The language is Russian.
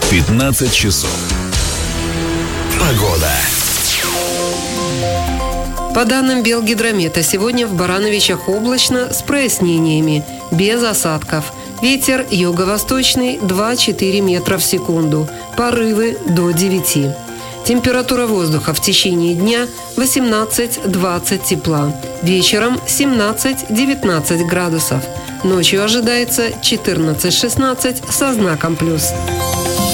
15 часов. Погода. По данным Белгидромета, сегодня в Барановичах облачно с прояснениями, без осадков. Ветер юго-восточный 2-4 метра в секунду, порывы до 9. Температура воздуха в течение дня 18-20 тепла, вечером 17-19 градусов. Ночью ожидается 14-16 со знаком плюс.